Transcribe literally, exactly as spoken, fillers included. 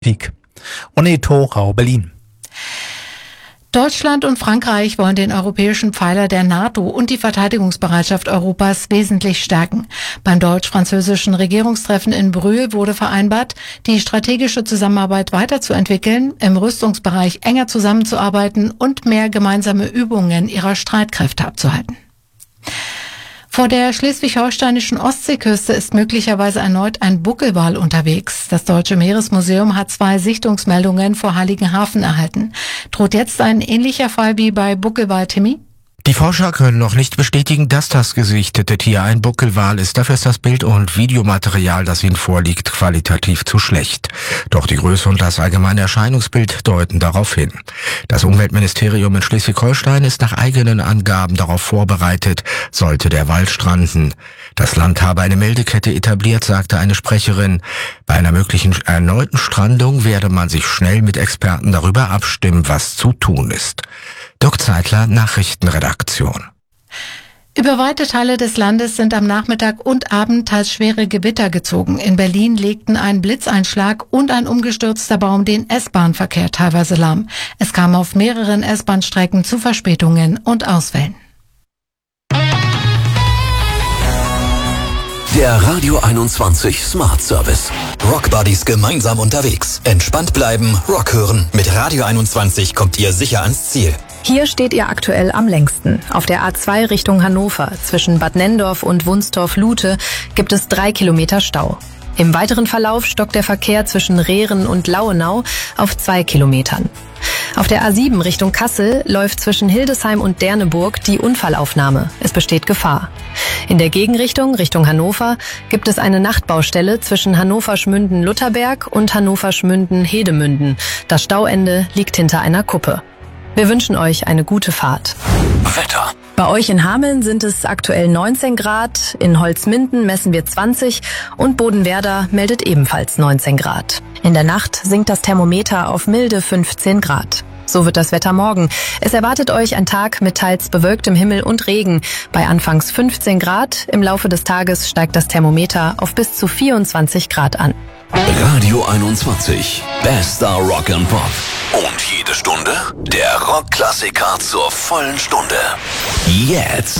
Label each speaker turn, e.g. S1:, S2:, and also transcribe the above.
S1: Politik. Onni Thorau, Berlin.
S2: Deutschland und Frankreich wollen den europäischen Pfeiler der NATO und die Verteidigungsbereitschaft Europas wesentlich stärken. Beim deutsch-französischen Regierungstreffen in Brühl wurde vereinbart, die strategische Zusammenarbeit weiterzuentwickeln, im Rüstungsbereich enger zusammenzuarbeiten und mehr gemeinsame Übungen ihrer Streitkräfte abzuhalten. Vor der schleswig-holsteinischen Ostseeküste ist möglicherweise erneut ein Buckelwal unterwegs. Das Deutsche Meeresmuseum hat zwei Sichtungsmeldungen vor Heiligenhafen erhalten. Droht jetzt ein ähnlicher Fall wie bei Buckelwal Timmy?
S3: Die Forscher können noch nicht bestätigen, dass das gesichtete Tier ein Buckelwal ist. Dafür ist das Bild- und Videomaterial, das ihnen vorliegt, qualitativ zu schlecht. Doch die Größe und das allgemeine Erscheinungsbild deuten darauf hin. Das Umweltministerium in Schleswig-Holstein ist nach eigenen Angaben darauf vorbereitet, sollte der Wal stranden. Das Land habe eine Meldekette etabliert, sagte eine Sprecherin. Bei einer möglichen erneuten Strandung werde man sich schnell mit Experten darüber abstimmen, was zu tun ist. Dirk Zeitler, Nachrichtenredaktion.
S2: Über weite Teile des Landes sind am Nachmittag und Abend teils schwere Gewitter gezogen. In Berlin legten ein Blitzeinschlag und ein umgestürzter Baum den S-Bahn-Verkehr teilweise lahm. Es kam auf mehreren S-Bahn-Strecken zu Verspätungen und Ausfällen.
S4: Der Radio einundzwanzig Smart Service. Rock Buddies gemeinsam unterwegs. Entspannt bleiben, Rock hören. Mit Radio einundzwanzig kommt ihr sicher ans Ziel.
S5: Hier steht ihr aktuell am längsten. Auf der A zwei Richtung Hannover zwischen Bad Nenndorf und Wunstorf-Lute gibt es drei Kilometer Stau. Im weiteren Verlauf stockt der Verkehr zwischen Rehren und Lauenau auf zwei Kilometern. Auf der A sieben Richtung Kassel läuft zwischen Hildesheim und Derneburg die Unfallaufnahme. Es besteht Gefahr. In der Gegenrichtung, Richtung Hannover, gibt es eine Nachtbaustelle zwischen Hannover-Schmünden-Lutherberg und Hannover-Schmünden-Hedemünden. Das Stauende liegt hinter einer Kuppe. Wir wünschen euch eine gute Fahrt.
S4: Wetter.
S5: Bei euch in Hameln sind es aktuell neunzehn Grad, in Holzminden messen wir zwanzig und Bodenwerder meldet ebenfalls neunzehn Grad. In der Nacht sinkt das Thermometer auf milde fünfzehn Grad. So wird das Wetter morgen. Es erwartet euch ein Tag mit teils bewölktem Himmel und Regen. Bei anfangs fünfzehn Grad, im Laufe des Tages steigt das Thermometer auf bis zu vierundzwanzig Grad an.
S4: Radio einundzwanzig. Bester Rock and Pop. Und jede Stunde der Rockklassiker zur vollen Stunde. Jetzt.